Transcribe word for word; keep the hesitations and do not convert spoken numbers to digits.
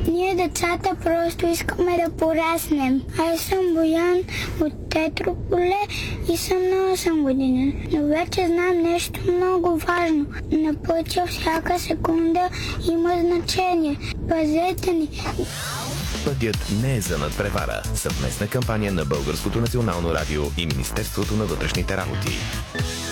Ние децата просто искаме да пораснем. Аз съм Боян от Тетрополе и съм на осем години. Но вече знам нещо много важно. На пътя всяка секунда има значение. Пазете ни! Пътят не е за надпревара. Съвместна кампания на Българското национално радио и Министерството на вътрешните работи.